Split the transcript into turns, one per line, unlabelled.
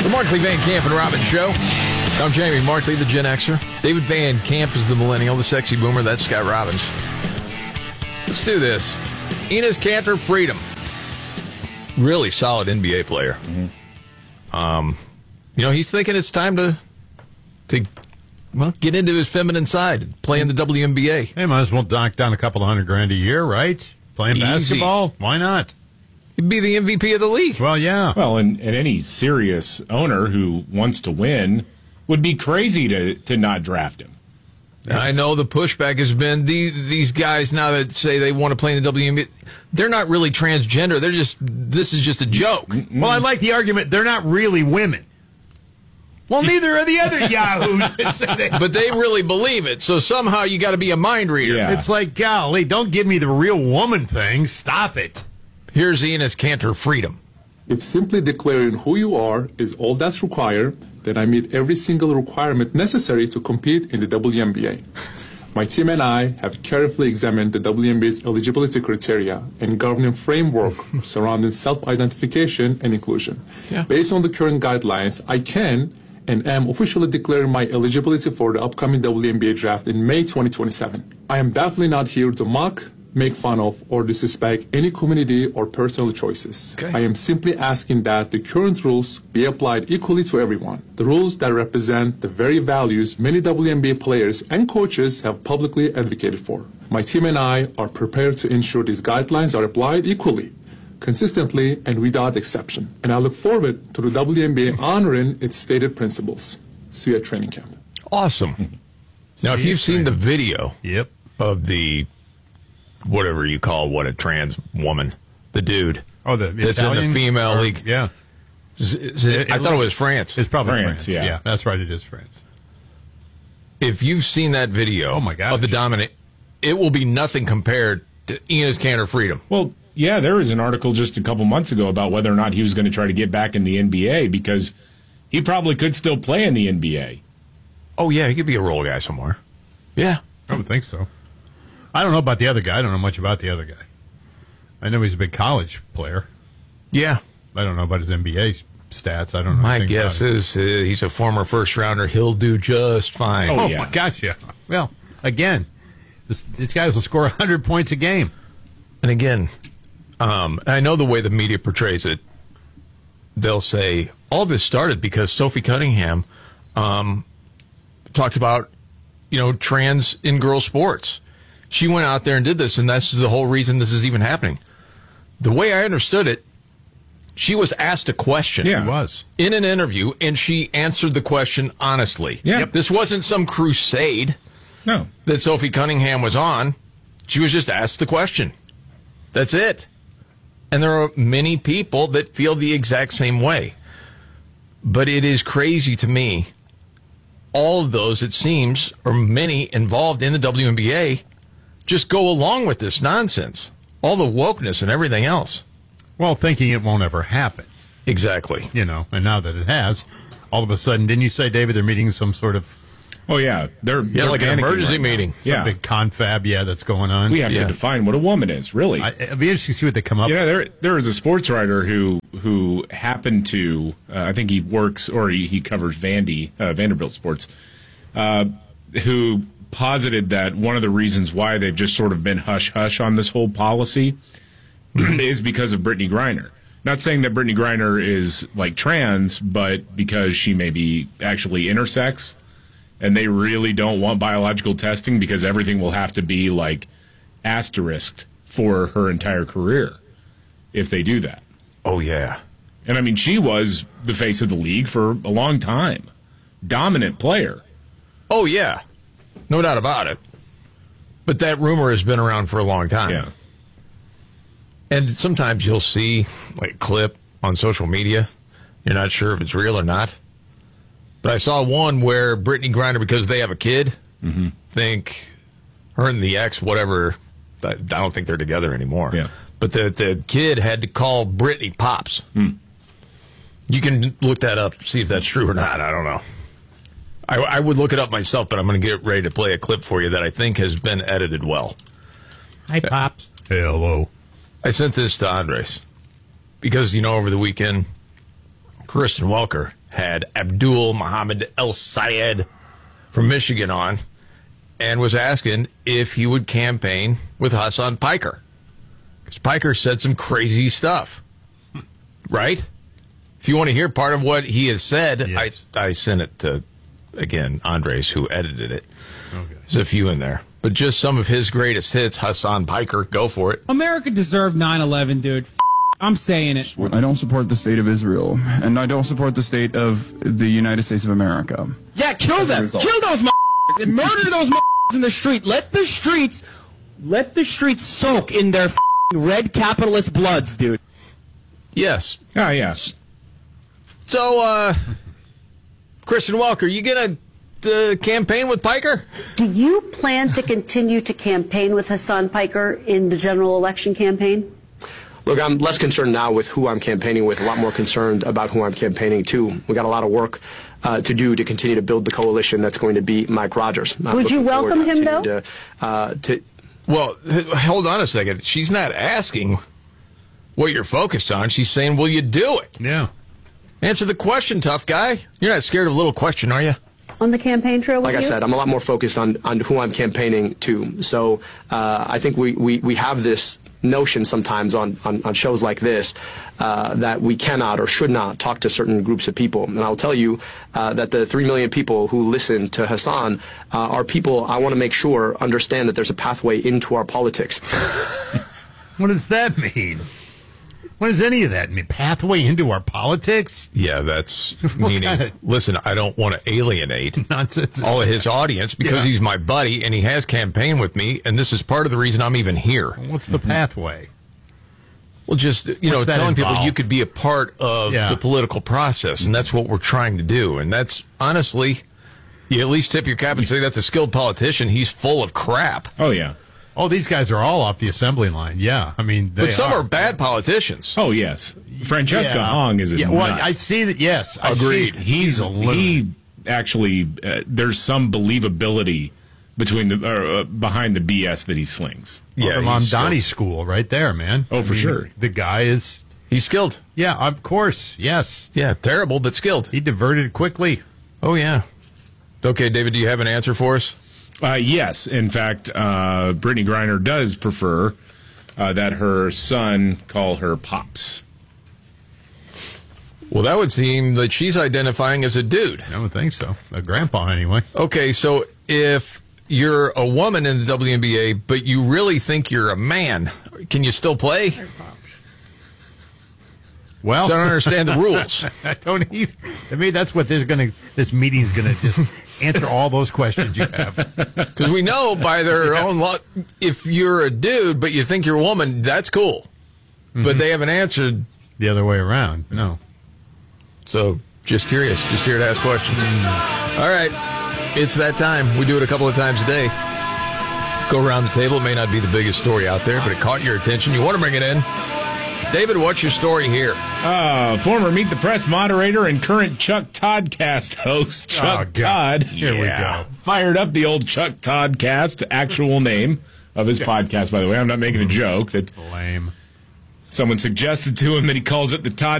The Markley, Van Camp, and Robbins Show. I'm Jamie Markley, the Gen Xer. David Van Camp is the millennial, the sexy boomer. That's Scott Robbins. Let's do this. Enes Kanter, Freedom. Really solid NBA player. He's thinking it's time to get into his feminine side and play in the WNBA.
Hey, might as well knock down a couple of $100,000 a year, right? Playing basketball? Why not?
He'd be the MVP of the league.
Well, yeah.
Well, and any serious owner who wants to win would be crazy to not draft him.
I know the pushback has been these guys now that say they want to play in the WNBA, they're not really transgender. This is just a joke.
Well, I like the argument they're not really women. Well, neither are the other yahoos.
But they really believe it, so somehow you got to be a mind reader.
Yeah.
It's like, golly, don't give me the real woman thing. Stop it.
Here's Enes Kanter, Freedom.
If simply declaring who you are is all that's required, then I meet every single requirement necessary to compete in the WNBA. My team and I have carefully examined the WNBA's eligibility criteria and governing framework surrounding self-identification and inclusion.
Yeah.
Based on the current guidelines, I can and am officially declaring my eligibility for the upcoming WNBA draft in May 2027. I am definitely not here to mock, make fun of, or disrespect any community or personal choices.
Okay.
I am simply asking that the current rules be applied equally to everyone. The rules that represent the very values many WNBA players and coaches have publicly advocated for. My team and I are prepared to ensure these guidelines are applied equally, consistently, and without exception. And I look forward to the WNBA honoring its stated principles. See you at training camp.
Awesome. Now, if you've seen the video
Yep.
of the whatever you call a trans woman, the dude.
Oh,
that's
Italian?
in the female league.
Yeah.
I thought it was France.
It's probably
France,
France.
yeah.
That's right. It is France.
If you've seen that video
Oh my gosh.
of the dominant, it will be nothing compared to Enes Kanter, Freedom.
Well, yeah, there was an article just a couple months ago about whether or not he was going to try to get back in the NBA because he probably could still play in the NBA.
Oh, yeah, he could be a role guy somewhere. Yeah.
I would think so. I don't know about the other guy. I don't know much about the other guy. I know he's a big college player.
Yeah.
I don't know about his NBA stats. I don't know.
My
anything
guess
about it.
is he's a former first-rounder. He'll do just fine.
Oh,
Oh,
yeah.
my gosh, yeah. Well, again, these guys will score 100 points a game.
And again, I know the way the media portrays it. They'll say, all this started because Sophie Cunningham talked about, trans in girls sports. She went out there and did this, and that's the whole reason this is even happening. The way I understood it, she was asked a question.
Yeah.
He was.
In an interview, and she answered the question honestly.
Yeah. Yep.
This wasn't some crusade
No.
that Sophie Cunningham was on. She was just asked the question. That's it. And there are many people that feel the exact same way. But it is crazy to me. All of those, it seems, or many involved in the WNBA, just go along with this nonsense. All the wokeness and everything else.
Well, thinking it won't ever happen,
Exactly.
and now that it has, all of a sudden, didn't you say, David, they're meeting some sort of
Oh, yeah. They're
like an
panicking
emergency
right now.
meeting.
Yeah.
big confab, that's going on?
We have
Yeah.
to define what a woman is, really.
It'd be interesting to see what they come up with.
Yeah, there is a sports writer who happened to, I think he works, or he covers Vanderbilt sports, who posited that one of the reasons why they've just sort of been hush-hush on this whole policy is because of Brittany Griner. Not saying that Brittany Griner is like trans, but because she may be actually intersex, and they really don't want biological testing because everything will have to be like asterisked for her entire career if they do that.
Oh, yeah.
And I mean, she was the face of the league for a long time. Dominant player.
Oh, yeah. No doubt about it. But that rumor has been around for a long time.
Yeah.
And sometimes you'll see like a clip on social media. You're not sure if it's real or not. But I saw one where Brittany Griner, because they have a kid, think her and the ex, whatever, I don't think they're together anymore.
Yeah.
But the kid had to call Brittany Pops. You can look that up, see if that's true or not. I don't know. I would look it up myself, but I'm going to get ready to play a clip for you that I think has been edited well.
Hi, Pops. Hello.
I sent this to Andres because, over the weekend, Kristen Welker had Abdul Muhammad El Sayed from Michigan on and was asking if he would campaign with Hassan Piker. Because Piker said some crazy stuff, right? If you want to hear part of what he has said,
yes.
I sent it to, again, Andres, who edited it.
Okay.
There's a few in there. But just some of his greatest hits, Hassan Piker, go for it.
America deserved 9/11, dude. I'm saying it.
I don't support the state of Israel, and I don't support the state of the United States of America.
Yeah, kill them. Kill those and murder those in the street. Let the streets soak in their red capitalist bloods, dude.
Yes.
Ah, yes.
So, Christian Walker, you going to campaign with Piker?
Do you plan to continue to campaign with Hassan Piker in the general election campaign?
Look, I'm less concerned now with who I'm campaigning with, a lot more concerned about who I'm campaigning to. We got a lot of work to do to continue to build the coalition that's going to beat Mike Rogers.
Would you welcome him, though?
Well, hold on a second. She's not asking what you're focused on. She's saying, will you do it?
Yeah.
Answer the question, tough guy. You're not scared of a little question, are you?
On the campaign trail with
Like
you?
I said, I'm a lot more focused on who I'm campaigning to. So I think we have this notion sometimes on shows like this that we cannot or should not talk to certain groups of people. And I'll tell you that the 3 million people who listen to Hassan are people I want to make sure understand that there's a pathway into our politics.
What does that mean? What does any of that mean? Pathway into our politics?
Yeah, that's meaning, listen, I don't want to alienate
Nonsense.
all of his audience because he's my buddy and he has campaigned with me, and this is part of the reason I'm even here.
What's the pathway?
Well, just,
What's
telling
that
people
involve?
you could be a part of the political process, and that's what we're trying to do. And that's, honestly, you at least tip your cap and say that's a skilled politician. He's full of crap.
Oh, yeah.
Oh, these guys are all off the assembly line. Yeah, I mean,
But some are bad politicians.
Oh, yes. Francesca Hong is a nut.
Well, I see that, yes.
Agreed.
He actually, there's some believability between behind the BS that he slings.
Yeah,
From
he's
Mamdani
skilled.
school right there, man.
Oh, for sure.
The guy is,
He's skilled.
yeah, of course, yes.
Yeah, terrible, but skilled.
He diverted quickly.
Oh, yeah. Okay, David, do you have an answer for us?
Yes. In fact, Brittany Griner does prefer that her son call her Pops.
Well, that would seem that she's identifying as a dude.
I don't think so. A grandpa, anyway.
Okay, so if you're a woman in the WNBA, but you really think you're a man, can you still play?
Well,
So I don't understand the rules.
I don't either. I mean, that's what this meeting's going to just answer all those questions you have.
Because we know by their own law, if you're a dude, but you think you're a woman, that's cool. But they haven't answered.
The other way around. No.
So just curious, just here to ask questions. All right, it's that time. We do it a couple of times a day. Go around the table. It may not be the biggest story out there, but it caught your attention. You want to bring it in. David, what's your story here?
Former Meet the Press moderator and current Chuck Toddcast host, Chuck Todd.
Here we go.
Fired up the old Chuck Toddcast, actual name of his podcast, by the way. I'm not making a joke. That
Lame.
someone suggested to him that he calls it the Todd